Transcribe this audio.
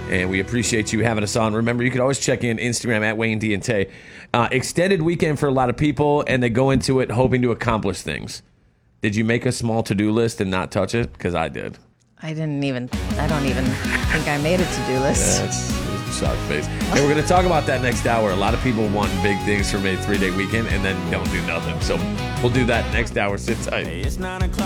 And we appreciate you having us on. Remember, you can always check in Instagram at Wayne D and Tay. Extended weekend for a lot of people, and they go into it hoping to accomplish things. Did you make a small to-do list and not touch it? Because I did. I don't even think I made a to-do list. Yes, shock face. And we're going to talk about that next hour. A lot of people want big things from a 3-day weekend and then don't do nothing. So we'll do that next hour. Sit tight. It's 9 o'clock.